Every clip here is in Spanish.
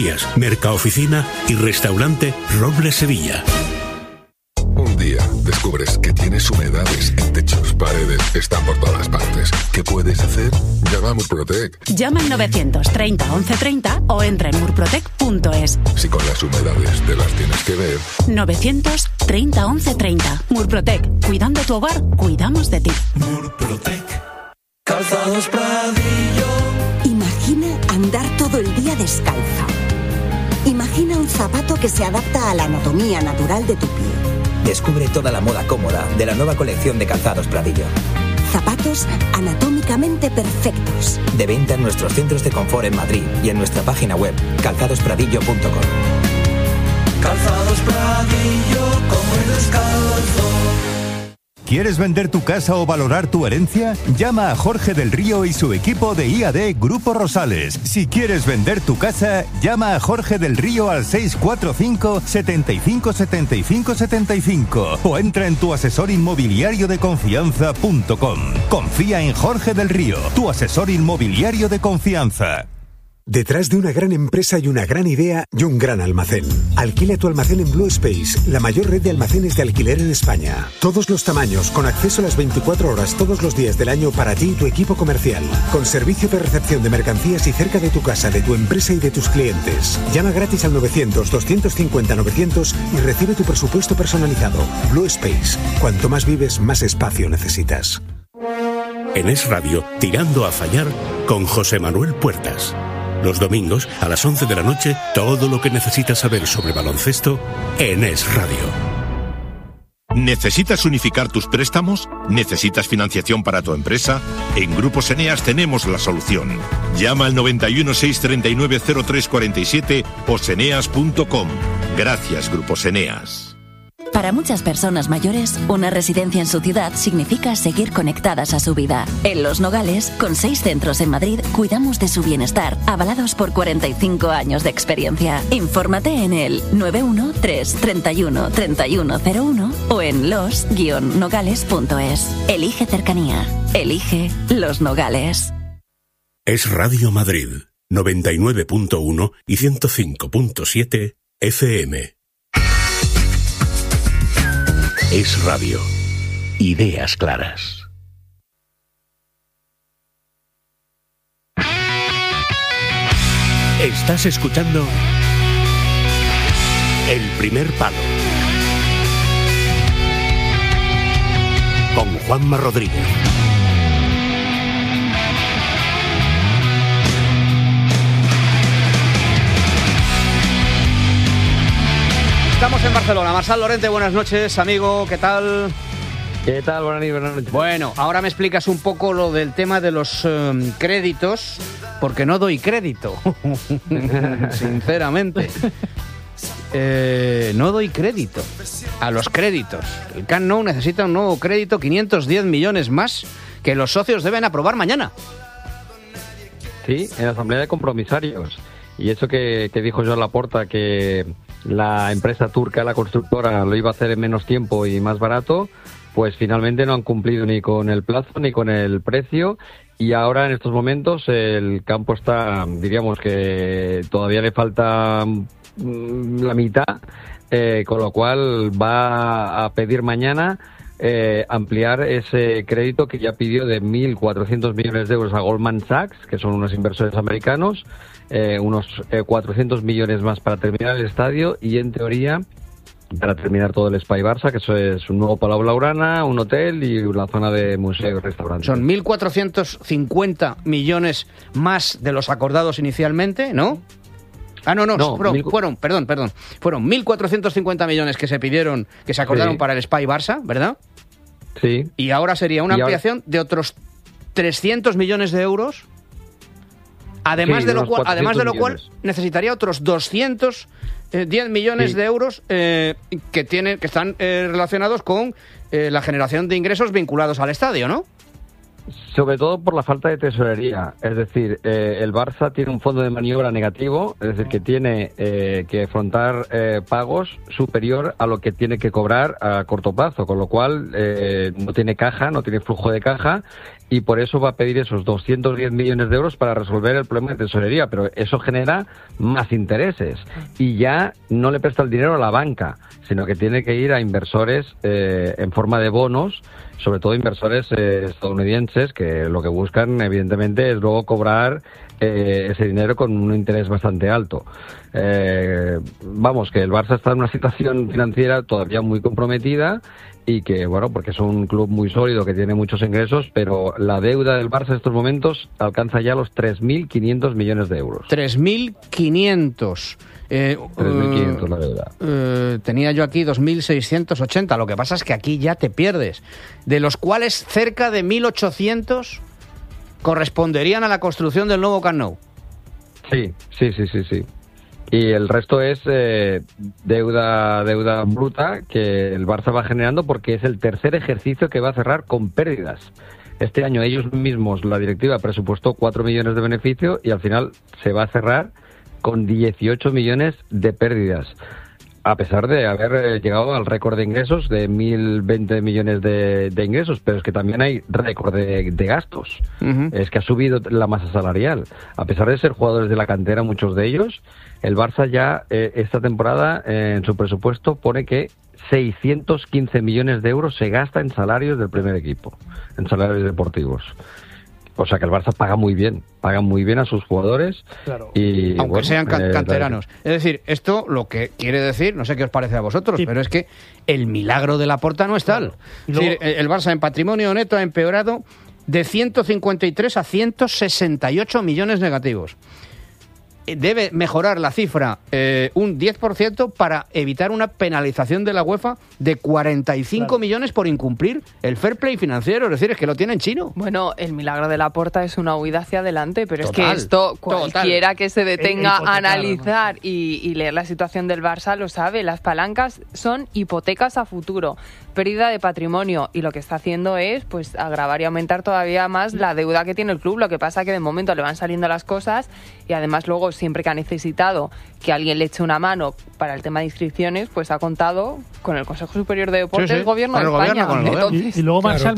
Mercaoficina y Restaurante Robles Sevilla. Un día descubres que tienes humedades en techos, paredes, están por todas partes. ¿Qué puedes hacer? Llama a Murprotec. Llama al 930 1130 o entra en murprotec.es. Si con las humedades te las tienes que ver. 930 1130. Murprotec. Cuidando tu hogar, cuidamos de ti. Murprotec. Calzados Pradillo. Imagina andar todo el día descalza. Imagina un zapato que se adapta a la anatomía natural de tu pie. Descubre toda la moda cómoda de la nueva colección de Calzados Pradillo. Zapatos anatómicamente perfectos. De venta en nuestros centros de confort en Madrid y en nuestra página web calzadospradillo.com. Calzados Pradillo, como el descalzo. ¿Quieres vender tu casa o valorar tu herencia? Llama a Jorge del Río y su equipo de IAD Grupo Rosales. Si quieres vender tu casa, llama a Jorge del Río al 645 75 75 75 o entra en tuasesorinmobiliariodeconfianza.com. Confía en Jorge del Río, tu asesor inmobiliario de confianza. Detrás de una gran empresa hay una gran idea y un gran almacén. Alquila tu almacén en Blue Space, la mayor red de almacenes de alquiler en España. Todos los tamaños, con acceso a las 24 horas todos los días del año para ti y tu equipo comercial. Con servicio de recepción de mercancías y cerca de tu casa, de tu empresa y de tus clientes. Llama gratis al 900-250-900 y recibe tu presupuesto personalizado. Blue Space. Cuanto más vives, más espacio necesitas. En Es Radio, Tirando a Fallar, con José Manuel Puertas. Los domingos, a las 11 de la noche, todo lo que necesitas saber sobre baloncesto en Es Radio. ¿Necesitas unificar tus préstamos? ¿Necesitas financiación para tu empresa? En Grupos Eneas tenemos la solución. Llama al 91 639 0347 o seneas.com. Gracias, Grupos Eneas. Para muchas personas mayores, una residencia en su ciudad significa seguir conectadas a su vida. En Los Nogales, con 6 centros en Madrid, cuidamos de su bienestar, avalados por 45 años de experiencia. Infórmate en el 913 31 3101 o en los-nogales.es. Elige cercanía. Elige Los Nogales. Es Radio Madrid, 99.1 y 105.7 FM. Es Radio. Ideas claras. Estás escuchando El Primer Palo con Juanma Rodríguez. Estamos en Barcelona. Marçal Lorente, buenas noches, amigo, ¿qué tal? ¿Qué tal? Buenas noches. Bueno, ahora me explicas un poco lo del tema de los créditos, porque no doy crédito, sinceramente. No doy crédito a los créditos. El Camp Nou necesita un nuevo crédito, 510 millones más, que los socios deben aprobar mañana. Sí, en la Asamblea de Compromisarios. Y eso que dijo Joan Laporta, que la empresa turca, la constructora, lo iba a hacer en menos tiempo y más barato, pues finalmente no han cumplido ni con el plazo ni con el precio, y ahora en estos momentos el campo está, diríamos que todavía le falta la mitad, con lo cual va a pedir mañana ampliar ese crédito que ya pidió de 1.400 millones de euros a Goldman Sachs, que son unos inversores americanos, unos 400 millones más para terminar el estadio y, en teoría, para terminar todo el Espai Barça, que eso es un nuevo Palau Blaugrana, un hotel y una zona de museo y restaurante. Son 1.450 millones más de los acordados inicialmente, ¿no? Fueron 1.450 millones que se pidieron, que se acordaron para el Espai Barça, ¿verdad? Sí. Y ahora sería una ampliación de otros 300 millones de euros. Además de lo cual necesitaría otros 210 millones de euros que están relacionados con la generación de ingresos vinculados al estadio, ¿no? Sobre todo por la falta de tesorería. Es decir, el Barça tiene un fondo de maniobra negativo, es decir, que tiene que afrontar pagos superior a lo que tiene que cobrar a corto plazo, con lo cual no tiene caja, no tiene flujo de caja, y por eso va a pedir esos 210 millones de euros para resolver el problema de tesorería, pero eso genera más intereses y ya no le presta el dinero a la banca, sino que tiene que ir a inversores en forma de bonos, sobre todo inversores estadounidenses, que lo que buscan evidentemente es luego cobrar ese dinero con un interés bastante alto. Vamos, que el Barça está en una situación financiera todavía muy comprometida y que, bueno, porque es un club muy sólido que tiene muchos ingresos, pero la deuda del Barça en estos momentos alcanza ya los 3.500 millones de euros. 3.500. 3.500 la deuda. Tenía yo aquí 2.680. Lo que pasa es que aquí ya te pierdes. De los cuales cerca de 1.800 corresponderían a la construcción del nuevo Camp Nou. Sí. Y el resto es deuda bruta que el Barça va generando porque es el tercer ejercicio que va a cerrar con pérdidas. Este año ellos mismos, la directiva, presupuestó 4 millones de beneficio y al final se va a cerrar con 18 millones de pérdidas, a pesar de haber llegado al récord de ingresos de 1.020 millones de ingresos, pero es que también hay récord de gastos. Es que ha subido la masa salarial. A pesar de ser jugadores de la cantera, muchos de ellos, el Barça ya esta temporada en su presupuesto pone que 615 millones de euros se gasta en salarios del primer equipo, en salarios deportivos. O sea que el Barça paga muy bien a sus jugadores. Claro. Y, aunque bueno, sean canteranos. Es decir, esto lo que quiere decir, no sé qué os parece a vosotros, pero es que el milagro de Laporta no es tal. Es decir, el Barça en patrimonio neto ha empeorado de 153 a 168 millones negativos. Debe mejorar la cifra un 10% para evitar una penalización de la UEFA de 45 millones por incumplir el fair play financiero. Es decir, es que lo tiene en chino. Bueno, el milagro de Laporta es una huida hacia adelante, pero es que esto cualquiera que se detenga a analizar y leer la situación del Barça lo sabe. Las palancas son hipotecas a futuro, pérdida de patrimonio, y lo que está haciendo es pues agravar y aumentar todavía más la deuda que tiene el club. Lo que pasa que de momento le van saliendo las cosas y además luego siempre que ha necesitado que alguien le eche una mano para el tema de inscripciones, pues ha contado con el Consejo Superior de Deportes, el Gobierno de España. Y luego Marshall,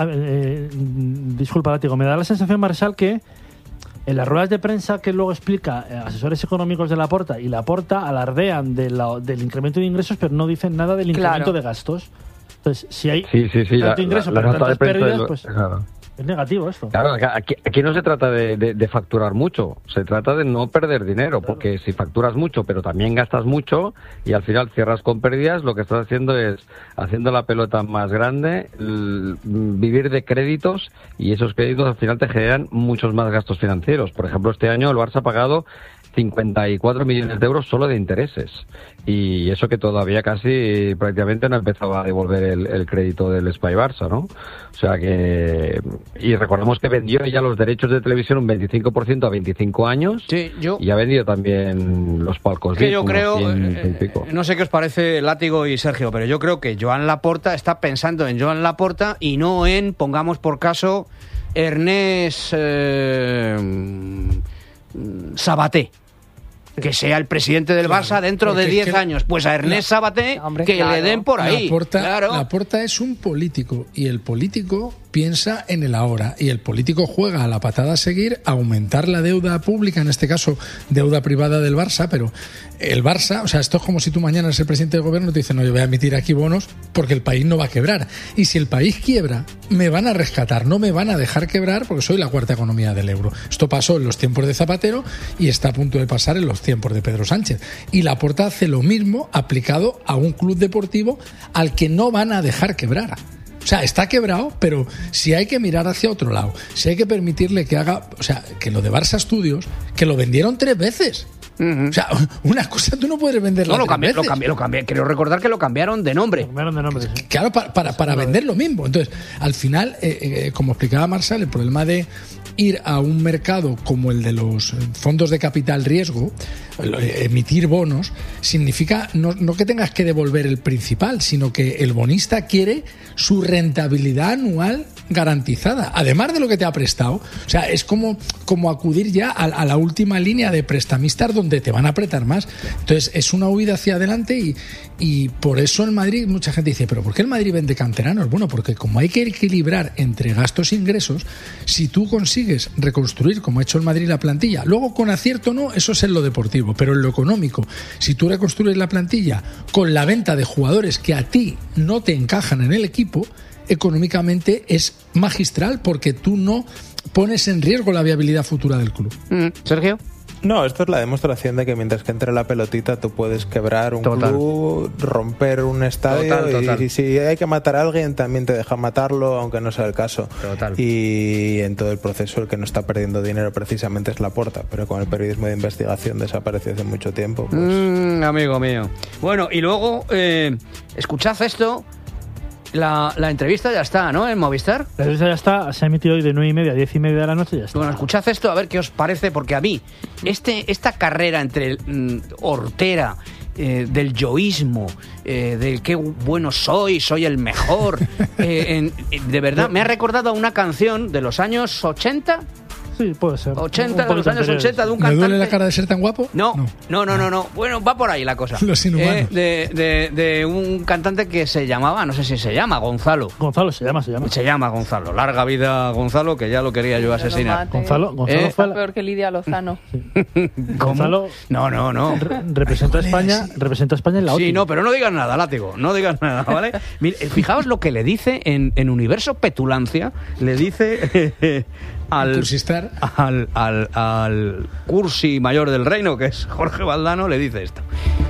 disculpa, Látigo, me da la sensación, Marshall, que en las ruedas de prensa que luego explica asesores económicos de Laporta y Laporta alardean del incremento de ingresos, pero no dicen nada del incremento de gastos. Entonces, si hay tanto ingreso pero tantas pérdidas, pues es negativo esto. Claro, aquí no se trata de facturar mucho, se trata de no perder dinero, porque si facturas mucho pero también gastas mucho y al final cierras con pérdidas, lo que estás haciendo es haciendo la pelota más grande, vivir de créditos, y esos créditos al final te generan muchos más gastos financieros. Por ejemplo, este año el Barça ha pagado 54 millones de euros solo de intereses, y eso que todavía casi prácticamente no empezaba a devolver el crédito del Espai Barça, ¿no? O sea que, y recordemos que vendió ya los derechos de televisión un 25% a 25 años, y ha vendido también los palcos. Que yo creo, no sé qué os parece, Látigo y Sergio, pero yo creo que Joan Laporta está pensando en Joan Laporta y no en, pongamos por caso, Ernest Sabaté, que sea el presidente del Barça dentro de 10 años. Pues a Ernest Sabaté que le den por ahí. Laporta es un político, y el político piensa en el ahora, y el político juega a la patada a seguir, a aumentar la deuda pública, en este caso deuda privada del Barça, pero el Barça, o sea, esto es como si tú mañana eres el presidente del gobierno y te dicen, no, yo voy a emitir aquí bonos porque el país no va a quebrar, y si el país quiebra me van a rescatar, no me van a dejar quebrar porque soy la cuarta economía del euro. Esto pasó en los tiempos de Zapatero y está a punto de pasar en los tiempos de Pedro Sánchez, y Laporta hace lo mismo aplicado a un club deportivo al que no van a dejar quebrar. O sea, está quebrado, pero si hay que mirar hacia otro lado, si hay que permitirle que haga, o sea, que lo de Barça Studios, que lo vendieron 3 veces. O sea, una cosa tú no puedes venderla. Lo cambié. Creo recordar que lo cambiaron de nombre. Sí. Claro, para vender lo mismo. Entonces, al final, como explicaba Marshall, el problema de ir a un mercado como el de los fondos de capital riesgo, emitir bonos, significa no que tengas que devolver el principal, sino que el bonista quiere su rentabilidad anual garantizada, además de lo que te ha prestado. O sea, es como acudir ya a la última línea de prestamistas donde te van a apretar más. Entonces, es una huida hacia adelante y por eso el Madrid, mucha gente dice, ¿pero por qué el Madrid vende canteranos? Bueno, porque como hay que equilibrar entre gastos e ingresos, si tú consigues reconstruir, como ha hecho el Madrid, la plantilla, luego con acierto no, eso es en lo deportivo, pero en lo económico, si tú reconstruyes la plantilla con la venta de jugadores que a ti no te encajan en el equipo, económicamente es magistral porque tú no pones en riesgo la viabilidad futura del club. Sergio. No, esto es la demostración de que mientras que entre la pelotita tú puedes quebrar un club, romper un estadio y si hay que matar a alguien también te deja matarlo aunque no sea el caso. Y en todo el proceso el que no está perdiendo dinero precisamente es Laporta, pero con el periodismo de investigación desapareció hace mucho tiempo. Pues... amigo mío. Bueno, y luego escuchad esto. La entrevista ya está, ¿no? En Movistar. La entrevista ya está, se ha emitido hoy de 9:30 a 10:30 de la noche y ya está. Bueno, escuchad esto a ver qué os parece, porque a mí esta carrera entre hortera, del yoísmo, del qué bueno soy el mejor, de verdad, me ha recordado a una canción de los años 80. Sí, puede ser. 80, de los años 80, de un cantante. ¿Me duele la cara de ser tan guapo? No. Bueno, va por ahí la cosa. Los inhumanos. De un cantante que se llamaba, no sé si se llama, Gonzalo. Gonzalo, se llama. Se llama Gonzalo. Larga vida Gonzalo, que ya lo quería yo asesinar. Gonzalo fue peor que Lidia Lozano. Gonzalo. No. Representa a España en la OTI. Sí, no, pero no digas nada, látigo. No digas nada, ¿vale? Mire, fijaos lo que le dice en Universo Petulancia. Le dice... Al cursi mayor del reino, que es Jorge Valdano, le dice esto.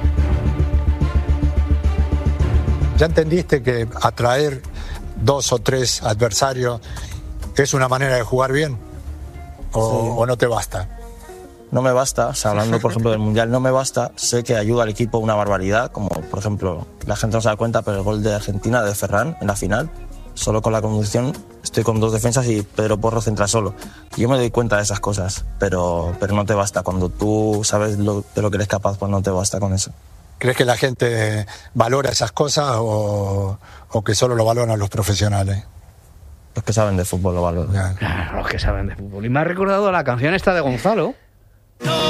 ¿Ya entendiste que atraer 2 o 3 adversarios es una manera de jugar bien? ¿O no te basta? No me basta, o sea, hablando por ejemplo del Mundial, no me basta. Sé que ayuda al equipo una barbaridad, como por ejemplo, la gente no se da cuenta, pero el gol de Argentina de Ferran en la final, solo con la conducción, estoy con 2 defensas y Pedro Porro centra solo. Yo me doy cuenta de esas cosas, pero no te basta. Cuando tú sabes de lo que eres capaz, pues no te basta con eso. ¿Crees que la gente valora esas cosas o que solo lo valoran los profesionales? Los que saben de fútbol lo valoran. Claro, los que saben de fútbol. Y me ha recordado la canción esta de Gonzalo.